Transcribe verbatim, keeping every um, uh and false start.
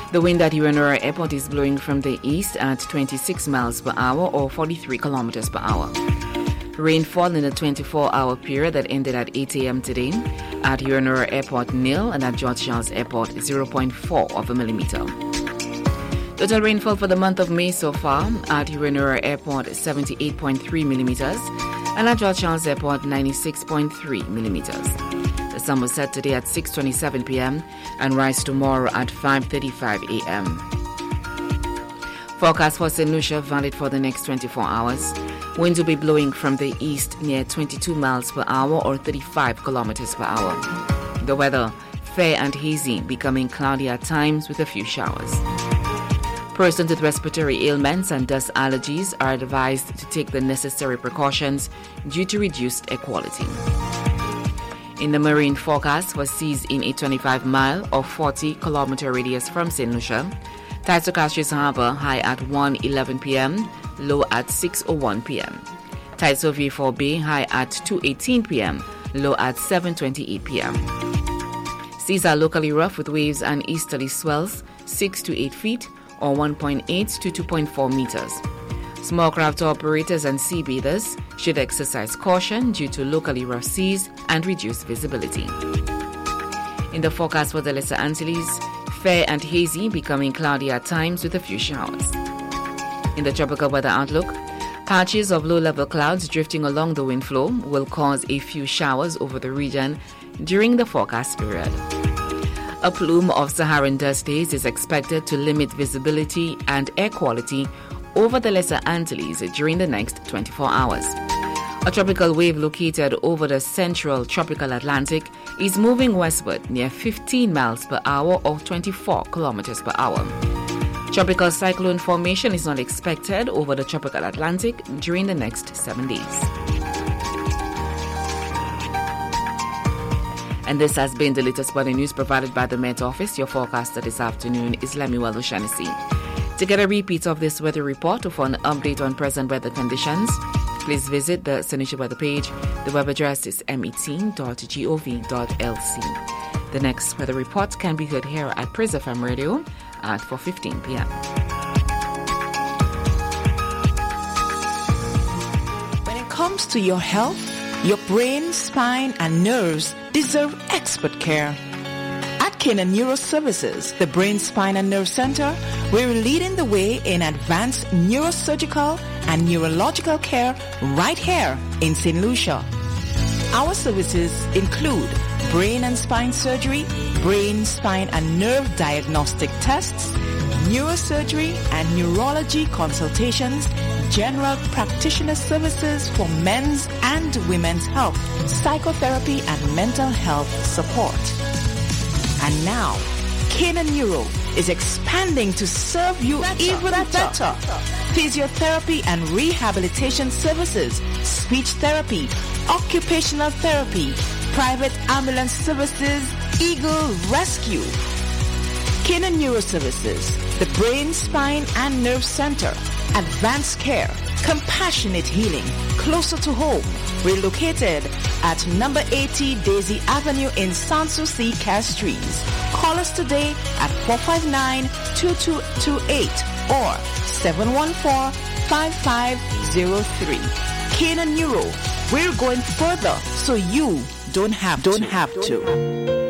The wind at Urenora Airport is blowing from the east at twenty-six miles per hour or forty-three kilometers per hour. Rainfall in the twenty-four hour period that ended at eight a.m. today at Urenora Airport nil and at George Charles Airport zero point four of a millimeter. Total rainfall for the month of May so far at Urenora Airport seventy-eight point three millimeters and at George Charles Airport ninety-six point three millimeters. The sun was set today at six twenty-seven p.m. and rise tomorrow at five thirty-five a.m. Forecast for Saint Lucia valid for the next twenty-four hours. Winds will be blowing from the east near twenty-two miles per hour or thirty-five kilometers per hour. The weather, fair and hazy, becoming cloudy at times with a few showers. Persons with respiratory ailments and dust allergies are advised to take the necessary precautions due to reduced air quality. In the marine forecast for seas in a twenty-five mile or forty kilometer radius from Saint Lucia, tides to Castries Harbour high at one eleven p.m., low at six oh one p.m. Tides to V four Bay high at two eighteen p.m., low at seven twenty-eight p.m. Seas are locally rough with waves and easterly swells six to eight feet or one point eight to two point four meters. Small craft operators and sea bathers should exercise caution due to locally rough seas and reduced visibility. In the forecast for the Lesser Antilles, fair and hazy, becoming cloudy at times with a few showers. In the tropical weather outlook, patches of low-level clouds drifting along the wind flow will cause a few showers over the region during the forecast period. A plume of Saharan dust haze is expected to limit visibility and air quality over the Lesser Antilles during the next twenty-four hours. A tropical wave located over the central tropical Atlantic is moving westward near fifteen miles per hour or twenty-four kilometers per hour. Tropical cyclone formation is not expected over the tropical Atlantic during the next seven days. And this has been the latest weather news provided by the Met Office. Your forecaster this afternoon is Lemuel O'Shaughnessy. To get a repeat of this weather report or for an update on present weather conditions, please visit the Saint Lucia weather page. The web address is met dot gov dot l c. The next weather report can be heard here at Praise F M Radio at four fifteen p.m. When it comes to your health, your brain, spine, and nerves deserve expert care. At Canaan Neuro Services, the Brain, Spine, and Nerve Center, we're leading the way in advanced neurosurgical and neurological care right here in Saint Lucia. Our services include brain and spine surgery, brain, spine, and nerve diagnostic tests, neurosurgery and neurology consultations, general practitioner services for men's and women's health, psychotherapy, and mental health support. And now, Canaan Neuro is expanding to serve you better, even better. better. Physiotherapy and rehabilitation services, speech therapy, occupational therapy, private ambulance services, Eagle Rescue. Canaan Neuro Services, the Brain, Spine, and Nerve Center, advanced care, compassionate healing, closer to home. We're located at number eighty Daisy Avenue in Sanssouci, Castries. Call us today at four five nine, two two two eight or seven one four, five five zero three. Canaan Neuro, we're going further so you don't have don't to. have to.